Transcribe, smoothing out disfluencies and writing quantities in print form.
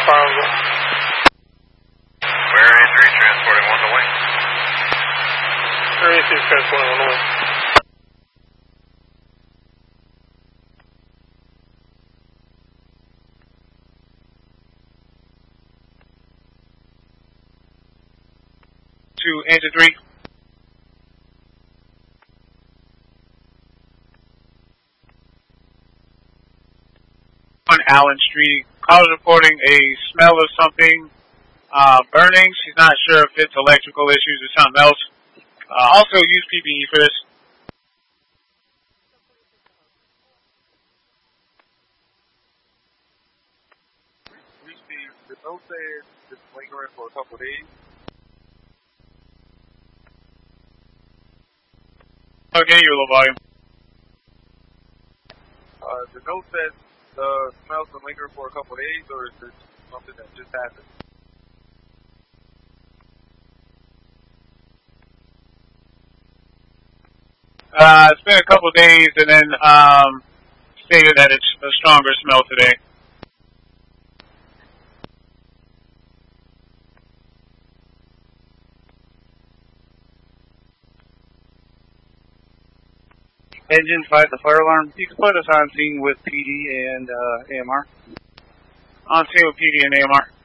Farmville. Where A3 transporting on the way? Where A3 transporting on the way? To engine 3. On Allen Street. Caller reporting a smell of something burning. She's not sure if it's electrical issues or something else. Also use PPE for this. The note says it's lingering for a couple of days. Okay, your low volume. The note says the smell's been lingering for a couple of days, or is this something that just happened? It's been a couple of days, and then stated that it's a stronger smell today. Engine 5, the fire alarm. You can put us on scene with PD and AMR. On scene with PD and AMR.